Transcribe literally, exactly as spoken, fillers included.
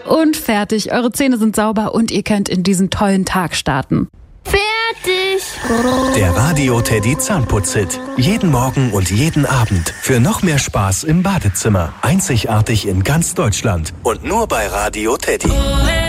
Und fertig. Eure Zähne sind sauber und ihr könnt in diesen tollen Tag starten. Fertig! Der Radio Teddy Zahnputz-Hit. Jeden Morgen und jeden Abend. Für noch mehr Spaß im Badezimmer. Einzigartig in ganz Deutschland. Und nur bei Radio Teddy.